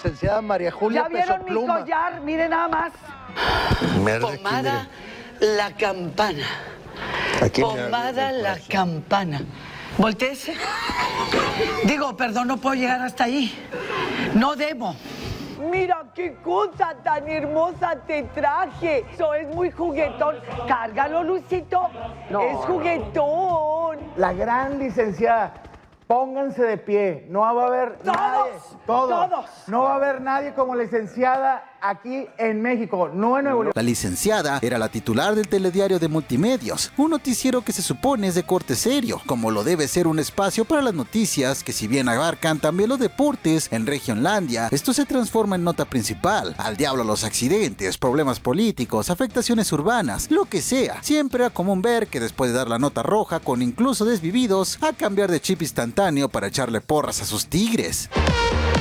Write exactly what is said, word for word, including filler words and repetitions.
licenciada María Julia ¿Ya vieron mi Pesopluma. collar? Miren nada más. Pomada La Campana. Pomada La Campana. Voltéese. Digo, perdón, no puedo llegar hasta ahí. No debo. Mira qué cosa tan hermosa te traje. Eso es muy juguetón. Cárgalo, Lucito. No, es juguetón. La gran licenciada, pónganse de pie. No va a haber Todos, nadie. Todos. todos. No va a haber nadie como licenciada aquí en México, no en Nuevo León. La licenciada era la titular del telediario de Multimedios, un noticiero que se supone es de corte serio, como lo debe ser un espacio para las noticias que si bien abarcan también los deportes en Regionlandia, esto se transforma en nota principal. Al diablo los accidentes, problemas políticos, afectaciones urbanas, lo que sea. Siempre era común ver que después de dar la nota roja con incluso desvividos, a cambiar de chip instantáneo para echarle porras a sus tigres.